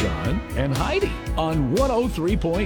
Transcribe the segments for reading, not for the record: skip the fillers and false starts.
John and Heidi on 103.9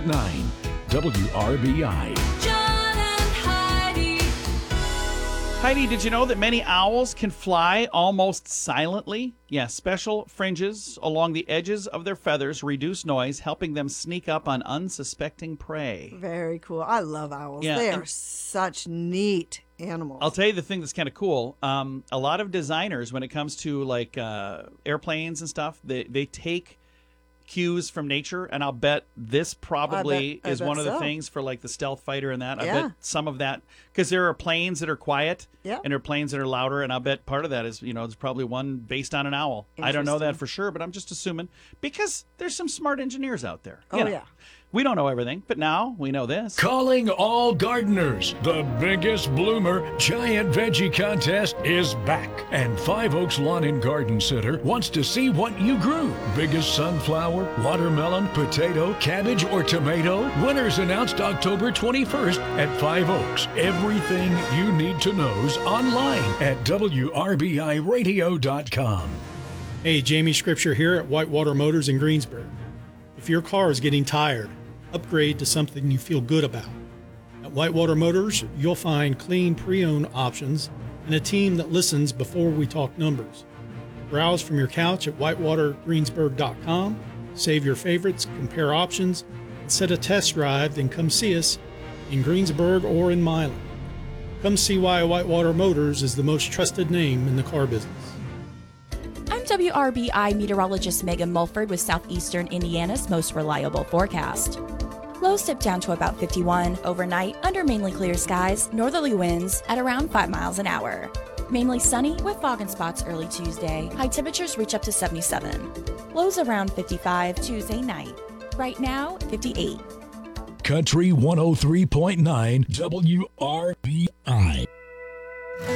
WRBI. John and Heidi. Heidi, did you know that many owls can fly almost silently? Yeah, special fringes along the edges of their feathers reduce noise, helping them sneak up on unsuspecting prey. Very cool. I love owls. Yeah, They and- are such neat animals. I'll tell you the thing that's kind of cool. A lot of designers, when it comes to like airplanes and stuff, they take cues from nature, and I'll bet this probably I is bet one of the so. things for like the stealth fighter and that. I Yeah. bet some of that, because there are planes that are quiet Yeah. and there are planes that are louder, and I'll bet part of that is, there's probably one based on an owl. I don't know that Interesting. for sure, but I'm just assuming because there's some smart engineers out there. Oh, yeah. We don't know everything, but now we know this. Calling all gardeners. The biggest bloomer giant veggie contest is back. And Five Oaks Lawn and Garden Center wants to see what you grew. Biggest sunflower, watermelon, potato, cabbage, or tomato? Winners announced October 21st at Five Oaks. Everything you need to know's online at WRBIRadio.com. Hey, Jamie Scripture here at Whitewater Motors in Greensburg. If your car is getting tired, upgrade to something you feel good about. At Whitewater Motors, you'll find clean pre-owned options and a team that listens before we talk numbers. Browse from your couch at whitewatergreensburg.com, save your favorites, compare options, and set a test drive, then come see us in Greensburg or in Milan. Come see why Whitewater Motors is the most trusted name in the car business. I'm WRBI meteorologist Megan Mulford with Southeastern Indiana's most reliable forecast. Lows dip down to about 51 overnight under mainly clear skies, northerly winds at around 5 miles an hour. Mainly sunny with fog and spots early Tuesday. High temperatures reach up to 77. Lows around 55 Tuesday night. Right now, 58. Country 103.9 WRBI.